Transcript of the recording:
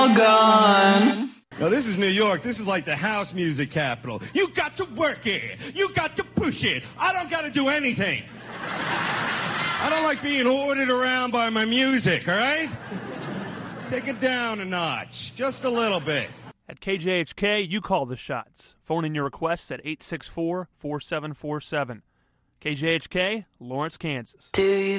gone. Now, this is New York. This is like the house music capital. You got to work it. You got to push it. I don't got to do anything. I don't like being ordered around by my music, all right? Take it down a notch, just a little bit. At KJHK, you call the shots. Phone in your requests at 864-4747. KJHK, Lawrence, Kansas. Do you